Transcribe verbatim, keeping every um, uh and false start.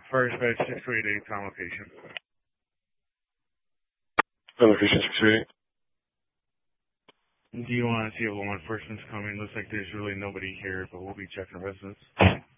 First bed six two eight eight, time location. On location six two eight. Do you want to see if law enforcement's coming? Looks like there's really nobody here, but we'll be checking residence.